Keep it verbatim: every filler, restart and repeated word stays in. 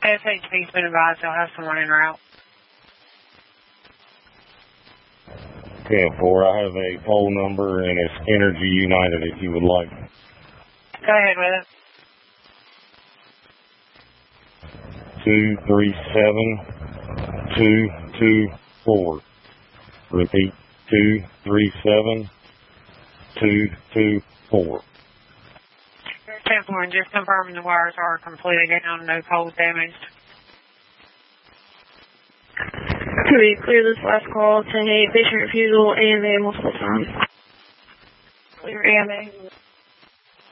S H P's been advised they'll have someone en route. ten four, I have a phone number and it's Energy United if you would like. Go ahead with it. two three seven, two two four. Repeat, two three seven, two two four. ten four, and just confirming the wires are completely down, no poles damaged. To be clear, this last call, ten eight, patient refusal, A M A multiple times. Clear A M A.